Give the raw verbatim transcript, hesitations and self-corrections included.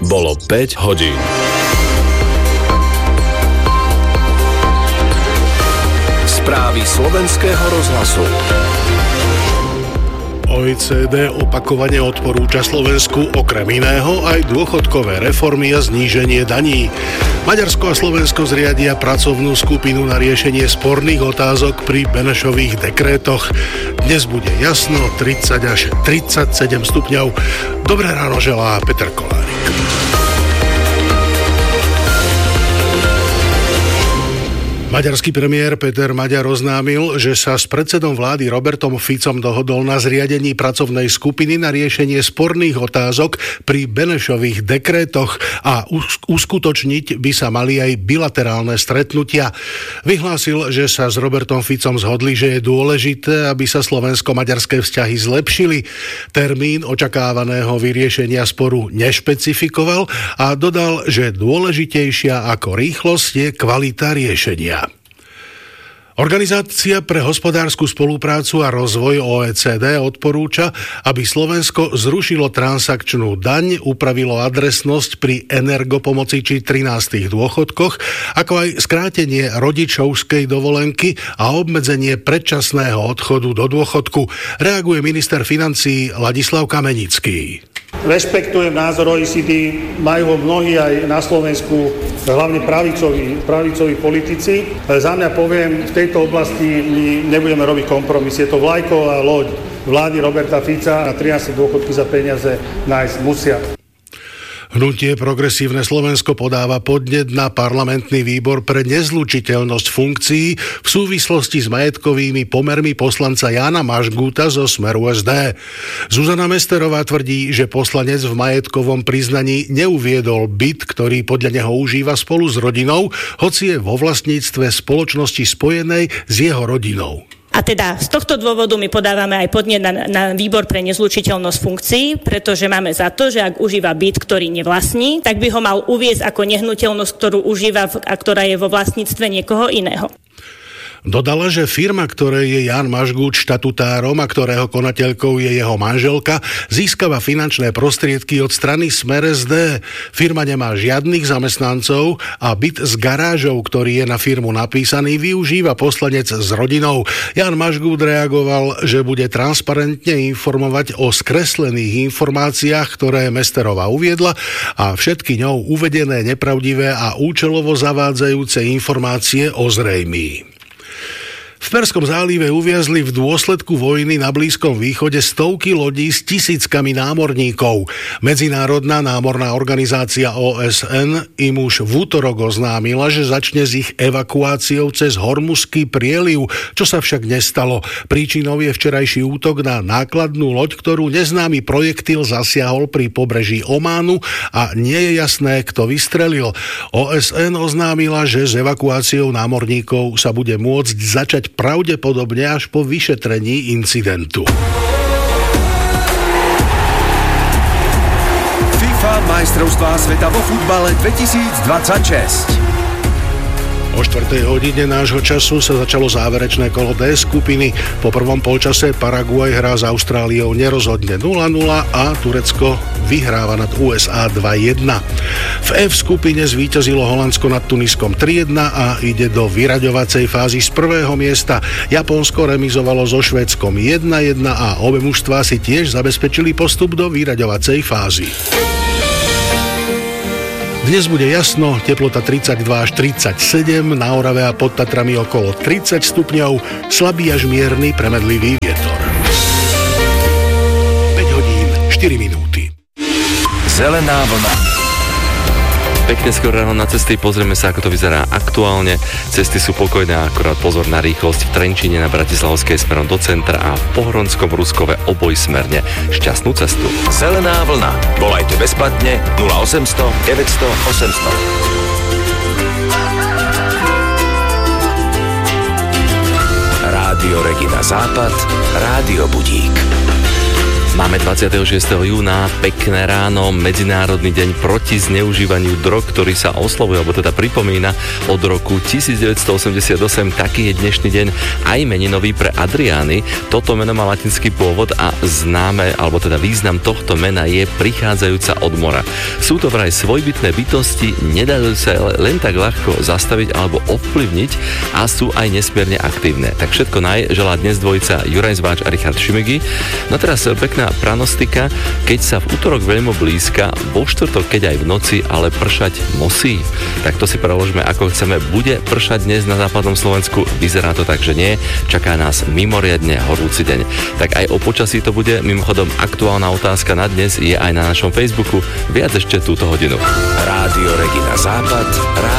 Bolo päť hodín. Správy slovenského rozhlasu. ó é cé dé opakovane odporúča Slovensku okrem iného aj dôchodkové reformy a zníženie daní. Maďarsko a Slovensko zriadia pracovnú skupinu na riešenie sporných otázok pri Benešových dekrétoch. Dnes bude jasno, tridsať až tridsaťsedem stupňov. Dobré ráno želá Peter Kolárik. Maďarský premiér Peter Maďar oznámil, že sa s predsedom vlády Robertom Ficom dohodol na zriadení pracovnej skupiny na riešenie sporných otázok pri Benešových dekrétoch a uskutočniť by sa mali aj bilaterálne stretnutia. Vyhlásil, že sa s Robertom Ficom zhodli, že je dôležité, aby sa slovensko-maďarské vzťahy zlepšili. Termín očakávaného vyriešenia sporu nešpecifikoval a dodal, že dôležitejšia ako rýchlosť je kvalita riešenia. Organizácia pre hospodársku spoluprácu a rozvoj ó é cé dé odporúča, aby Slovensko zrušilo transakčnú daň, upravilo adresnosť pri energopomoci či trinástych dôchodkoch, ako aj skrátenie rodičovskej dovolenky a obmedzenie predčasného odchodu do dôchodku. Reaguje minister financií Ladislav Kamenický. Rešpektujem názor ó é cé dé, majú ho mnohí aj na Slovensku, hlavne pravicoví, pravicoví politici. Za mňa poviem, v tejto oblasti my nebudeme robiť kompromis. Je to vlajková loď vlády Roberta Fica a trináste dôchodky za peniaze nájsť musia. Hnutie Progresívne Slovensko podáva podnet na parlamentný výbor pre nezlučiteľnosť funkcií v súvislosti s majetkovými pomermi poslanca Jána Mažgúta zo Smeru es dé. Zuzana Mesterová tvrdí, že poslanec v majetkovom priznaní neuviedol byt, ktorý podľa neho užíva spolu s rodinou, hoci je vo vlastníctve spoločnosti spojenej s jeho rodinou. A teda z tohto dôvodu my podávame aj podnet na, na výbor pre nezlučiteľnosť funkcií, pretože máme za to, že ak užíva byt, ktorý nevlastní, tak by ho mal uviesť ako nehnuteľnosť, ktorú užíva a ktorá je vo vlastníctve niekoho iného. Dodala, že firma, ktorej je Ján Mažgút štatutárom a ktorého konateľkou je jeho manželka, získava finančné prostriedky od strany Smer es dé. Firma nemá žiadnych zamestnancov a byt s garážou, ktorý je na firmu napísaný, využíva poslanec s rodinou. Ján Mažgút reagoval, že bude transparentne informovať o skreslených informáciách, ktoré Mesterová uviedla, a všetky ňou uvedené nepravdivé a účelovo zavádzajúce informácie ozrejmí. V Perskom zálive uviazli v dôsledku vojny na Blízkom východe stovky lodí s tisíckami námorníkov. Medzinárodná námorná organizácia ó es en im už v útorok oznámila, že začne s ich evakuáciou cez Hormuzský prieliv, čo sa však nestalo. Príčinou je včerajší útok na nákladnú loď, ktorú neznámy projektil zasiahol pri pobreží Ománu a nie je jasné, kto vystrelil. ó es en oznámila, že s evakuáciou námorníkov sa bude môcť začať pravdepodobne až po vyšetrení incidentu. FIFA majstrovstvá sveta vo futbale dvetisícdvadsaťšesť. O štvrtej hodine nášho času sa začalo záverečné kolo D skupiny. Po prvom polčase Paraguaj hrá s Austráliou nerozhodne nula nula a Turecko vyhráva nad ú es á dva jedna. V F skupine zvíťazilo Holandsko nad Tuniskom tri jedna a ide do vyraďovacej fázy z prvého miesta. Japonsko remizovalo so Švédskom jedna jedna a obe mužstvá si tiež zabezpečili postup do vyraďovacej fázy. Dnes bude jasno, teplota tridsaťdva až tridsaťsedem, na Orave a pod Tatrami okolo tridsať stupňov, slabý až mierny premedlivý vietor. päť hodín, štyri minúty. Zelená vlna. Pekne skoro ráno na cesty, pozrieme sa, ako to vyzerá aktuálne. Cesty sú pokojné, akorát pozor na rýchlosť v Trenčíne, na Bratislavskej smerom do centra a v Pohronskom Ruskove obojsmerne. Šťastnú cestu. Zelená vlna. Volajte bezplatne nula osemsto deväťsto osemsto. Rádio Regina Západ, Rádio Budík. Máme dvadsiateho šiesteho júna, pekné ráno, Medzinárodný deň proti zneužívaniu drog, ktorý sa oslavuje, alebo teda pripomína od roku devätnásťstoosemdesiatosem. Taký je dnešný deň aj meninový pre Adriány. Toto meno má latinský pôvod a známe, alebo teda význam tohto mena je prichádzajúca od mora. Sú to vraj svojbytné bytosti, nedajú sa len tak ľahko zastaviť alebo ovplyvniť a sú aj nesmierne aktívne. Tak všetko naj želá dnes dvojica Juraj Zváč a Richard Šimigy. No teraz pekná pranostika, keď sa v útorok veľmi blízka, vo štvrtok, keď aj v noci, ale pršať musí. Tak to si preložme ako chceme. Bude pršať dnes na západnom Slovensku? Vyzerá to tak, že nie. Čaká nás mimoriadne horúci deň. Tak aj o počasí to bude. Mimochodom, aktuálna otázka na dnes je aj na našom Facebooku. Viac ešte túto hodinu. Rádio Regina Západ.